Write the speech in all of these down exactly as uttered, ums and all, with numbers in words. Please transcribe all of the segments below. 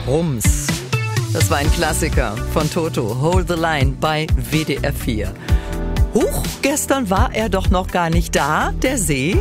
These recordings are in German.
Rums. Das war ein Klassiker von Toto, Hold the Line bei W D R vier. Huch, gestern war er doch noch gar nicht da, der See.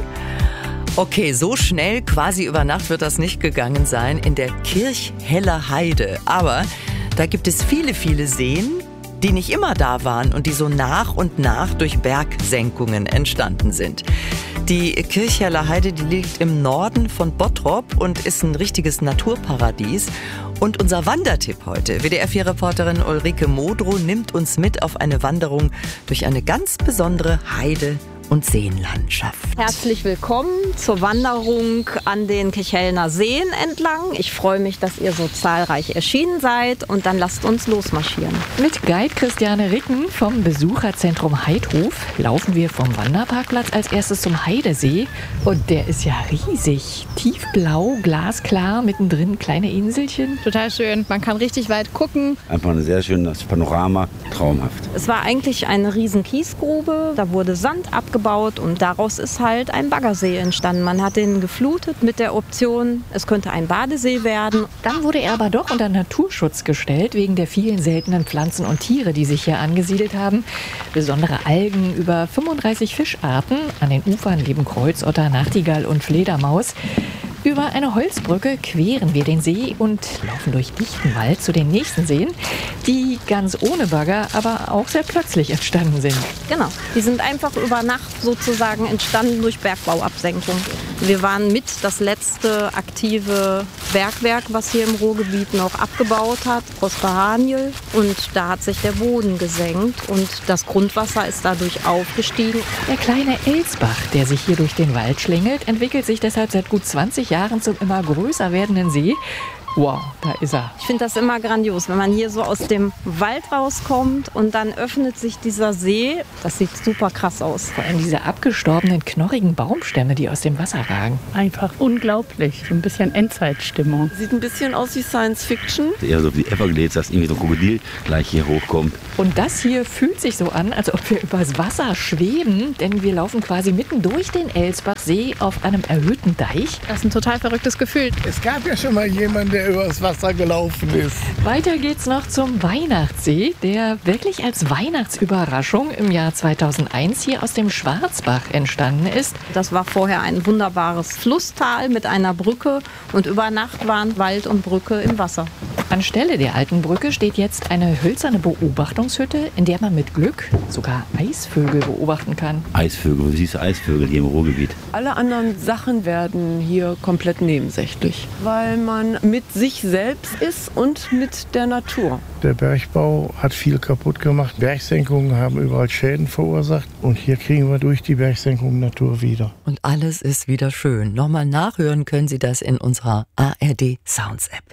Okay, so schnell, quasi über Nacht wird das nicht gegangen sein in der Kirchheller Heide. Aber da gibt es viele, viele Seen, die nicht immer da waren und die so nach und nach durch Bergsenkungen entstanden sind. Die Kirchheller Heide, die liegt im Norden von Bottrop und ist ein richtiges Naturparadies. Und unser Wandertipp heute, W D R vier Reporterin Ulrike Modrow nimmt uns mit auf eine Wanderung durch eine ganz besondere Heide- und Seenlandschaft. Herzlich willkommen zur Wanderung an den Kirchhellner Seen entlang. Ich freue mich, dass ihr so zahlreich erschienen seid und dann lasst uns losmarschieren. Mit Guide Christiane Ricken vom Besucherzentrum Heidhof laufen wir vom Wanderparkplatz als erstes zum Heidesee und der ist ja riesig. Tiefblau, glasklar, mittendrin kleine Inselchen. Total schön, man kann richtig weit gucken. Einfach ein sehr schönes Panorama, traumhaft. Es war eigentlich eine riesen Kiesgrube, da wurde Sand abgebaut. Gebaut und daraus ist halt ein Baggersee entstanden. Man hat den geflutet mit der Option, es könnte ein Badesee werden. Dann wurde er aber doch unter Naturschutz gestellt, wegen der vielen seltenen Pflanzen und Tiere, die sich hier angesiedelt haben. Besondere Algen, über fünfunddreißig Fischarten. An den Ufern leben Kreuzotter, Nachtigall und Fledermaus. Über eine Holzbrücke queren wir den See und laufen durch dichten Wald zu den nächsten Seen, die ganz ohne Bagger, aber auch sehr plötzlich entstanden sind. Genau, die sind einfach über Nacht sozusagen entstanden durch Bergbauabsenkung. Wir waren mit das letzte aktive Bergwerk, was hier im Ruhrgebiet noch abgebaut hat, Prosper Haniel. Und da hat sich der Boden gesenkt und das Grundwasser ist dadurch aufgestiegen. Der kleine Elsbach, der sich hier durch den Wald schlängelt, entwickelt sich deshalb seit gut zwanzig Jahren zum immer größer werdenden See. Wow, da ist er. Ich finde das immer grandios, wenn man hier so aus dem Wald rauskommt und dann öffnet sich dieser See. Das sieht super krass aus. Vor allem diese abgestorbenen, knorrigen Baumstämme, die aus dem Wasser ragen. Einfach unglaublich, so ein bisschen Endzeitstimmung. Sieht ein bisschen aus wie Science Fiction. Eher so wie Everglades, dass irgendwie so ein Krokodil gleich hier hochkommt. Und das hier fühlt sich so an, als ob wir übers Wasser schweben, denn wir laufen quasi mitten durch den Elsbachsee auf einem erhöhten Deich. Das ist ein total verrücktes Gefühl. Es gab ja schon mal jemanden, der übers Wasser gelaufen ist. Weiter geht's noch zum Weihnachtssee, der wirklich als Weihnachtsüberraschung im Jahr zweitausendeins hier aus dem Schwarzbach entstanden ist. Das war vorher ein wunderbares Flusstal mit einer Brücke und über Nacht waren Wald und Brücke im Wasser. Anstelle der alten Brücke steht jetzt eine hölzerne Beobachtungshütte, in der man mit Glück sogar Eisvögel beobachten kann. Eisvögel, süße Eisvögel hier im Ruhrgebiet. Alle anderen Sachen werden hier komplett nebensächlich, weil man mit sich selbst ist und mit der Natur. Der Bergbau hat viel kaputt gemacht. Bergsenkungen haben überall Schäden verursacht. Und hier kriegen wir durch die Bergsenkung Natur wieder. Und alles ist wieder schön. Nochmal nachhören können Sie das in unserer A R D Sounds App.